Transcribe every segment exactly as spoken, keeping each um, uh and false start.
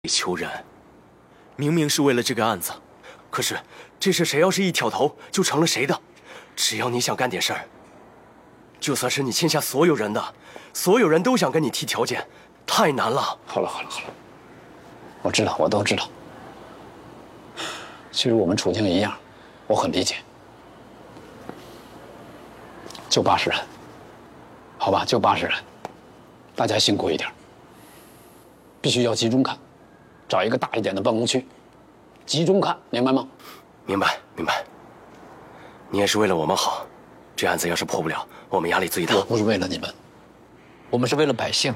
求人，明明是为了这个案子，可是这事谁要是一挑头，就成了谁的。只要你想干点事儿，就算是你欠下所有人的，所有人都想跟你提条件，太难了。 好了好了好了，我知道，我都知道。其实我们处境一样，我很理解。就八十人，好吧，就八十人，大家辛苦一点，必须要集中看。 找一个大一点的办公区，集中看，明白吗？ 明白，明白。你也是为了我们好，这案子要是破不了，我们压力最大。 我不是为了你们，我们是为了百姓。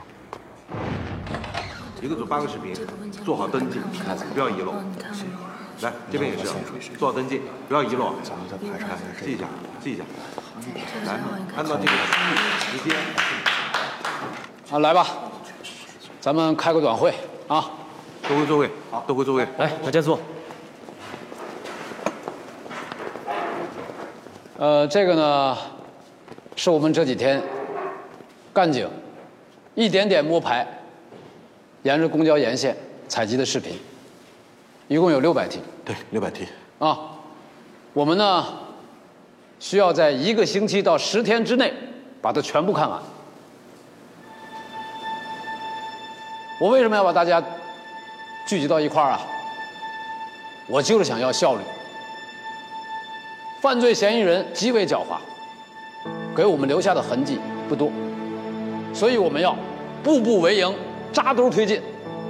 一个组八个视频，做好登记，不要遗漏。来，这边也是，做好登记，不要遗漏。记一下，记一下。来，按照这个时间。 啊，来吧，咱们开个短会啊。 都回座位，好，都回座位。 来，大家坐。 呃，这个呢，是我们这几天干警一点点摸排，沿着公交沿线采集的视频，一共有六百 T。 对，六百 T。 啊，我们呢需要在一个星期到十天之内把它全部看完。我为什么要把大家 聚集到一块儿啊！我就是想要效率。犯罪嫌疑人极为狡猾，给我们留下的痕迹不多，所以我们要步步为营，扎堆推进，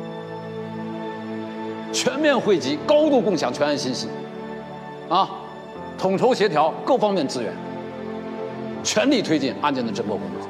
全面汇集，高度共享全案信息，啊，统筹协调各方面资源，全力推进案件的侦破工作。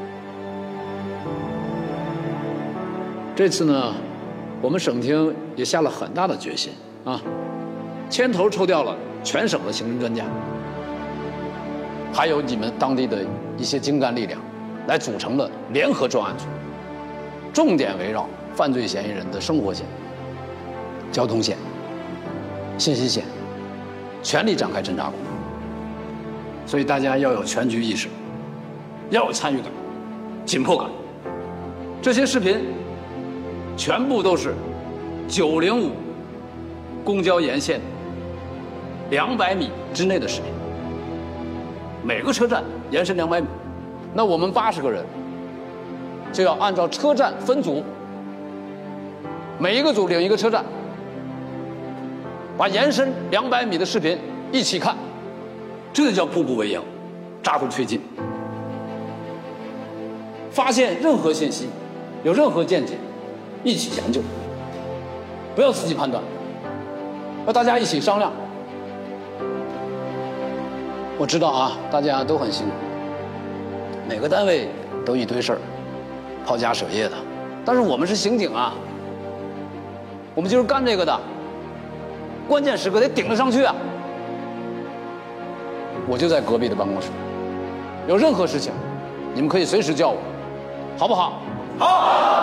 这次呢， 我们省厅也下了很大的决心啊，牵头抽调了全省的刑侦专家，还有你们当地的一些精干力量，来组成了联合专案组，重点围绕犯罪嫌疑人的生活线、交通线、信息线，全力展开侦查工作。所以大家要有全局意识，要有参与感、紧迫感。这些视频 全部都是九零五公交沿线两百米之内的视频，每个车站延伸两百米，那我们八十个人就要按照车站分组，每一个组领一个车站，把延伸两百米的视频一起看，这就叫步步为营，扎堆推进。发现任何信息，有任何见解， 一起研究，不要自己判断，要大家一起商量。我知道啊，大家都很辛苦，每个单位都一堆事儿，抛家舍业的。但是我们是刑警啊，我们就是干这个的，关键时刻得顶得上去啊。我就在隔壁的办公室，有任何事情，你们可以随时叫我，好不好？好。